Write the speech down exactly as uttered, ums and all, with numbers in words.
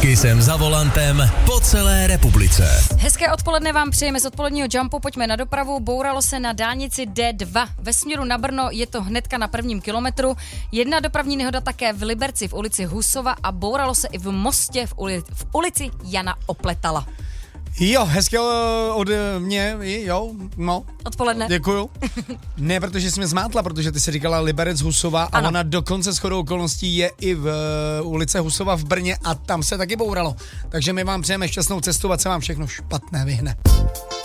Kissem za volantem po celé republice. Hezké odpoledne vám přejeme z odpoledního Jumpu, pojďme na dopravu. Bouralo se na dálnici D dva. Ve směru na Brno je to hnedka na prvním kilometru. Jedna dopravní nehoda také v Liberci v ulici Husova a bouralo se i v Mostě v, uli, v ulici Jana Opletala. Jo, hezké od mě, jo, no. Odpoledne. Děkuju. Ne, protože jsi mě zmátla, protože ty jsi říkala Liberec Husova a ano. Ona dokonce shodou okolností je i v uh, ulice Husova v Brně a tam se taky bouralo. Takže my vám přejeme šťastnou cestu a se vám všechno špatné vyhne.